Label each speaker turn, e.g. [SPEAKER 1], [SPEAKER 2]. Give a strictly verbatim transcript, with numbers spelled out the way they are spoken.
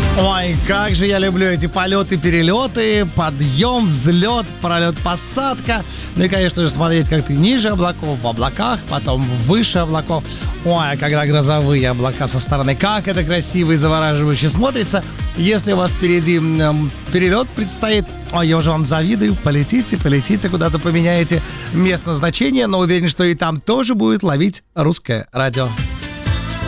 [SPEAKER 1] Ой, как же я люблю эти полеты, перелеты, подъем, взлет, пролет, посадка. Ну и, конечно же, смотреть, как ты ниже облаков, в облаках, потом выше облаков. Ой, а когда грозовые облака со стороны, как это красиво и завораживающе смотрится. Если у вас впереди м, перелет предстоит, ой, я уже вам завидую, полетите, полетите, куда-то поменяете место назначения, но уверен, что и там тоже будет ловить русское радио.